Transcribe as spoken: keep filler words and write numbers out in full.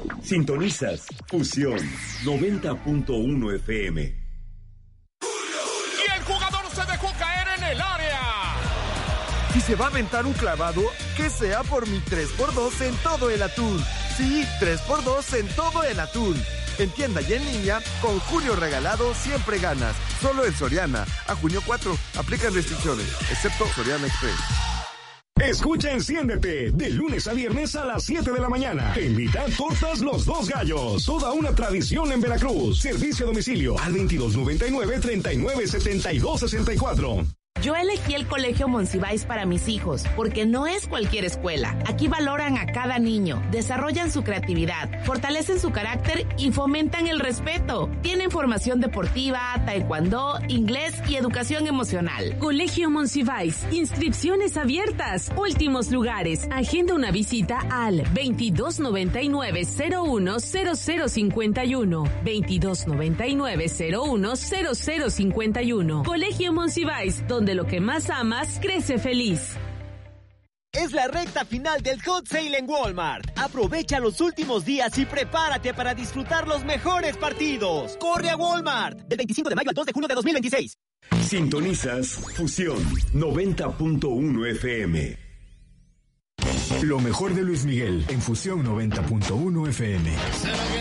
Sintonizas Fusión noventa punto uno F M. Y el jugador se dejó caer en el área. Si se va a aventar un clavado, que sea por mi tres por dos en todo el atún. Sí, tres por dos en todo el atún. En tienda y en línea, con Julio Regalado siempre ganas. Solo en Soriana. A junio cuatro. Aplican restricciones, excepto Soriana Express. Escucha Enciéndete, de lunes a viernes a las siete de la mañana. Te invitan Tortas Los Dos Gallos. Toda una tradición en Veracruz. Servicio a domicilio al veintidós noventa y nueve, treinta y nueve, setenta y dos, sesenta y cuatro. Yo elegí el Colegio Monsiváis para mis hijos, porque no es cualquier escuela. Aquí valoran a cada niño, desarrollan su creatividad, fortalecen su carácter y fomentan el respeto. Tienen formación deportiva, taekwondo, inglés y educación emocional. Colegio Monsiváis, inscripciones abiertas, últimos lugares. Agenda una visita al veintidós noventa y nueve, cero uno, cero cero cincuenta y uno, veintidós noventa y nueve, cero uno, cero cero cincuenta y uno. Colegio Monsiváis, donde lo que más amas crece feliz. Es la recta final del Hot Sale en Walmart. Aprovecha los últimos días y prepárate para disfrutar los mejores partidos. ¡Corre a Walmart! Del veinticinco de mayo al dos de junio de dos mil veintiséis. Sintonizas Fusión noventa punto uno F M. Lo mejor de Luis Miguel en Fusión noventa punto uno F M.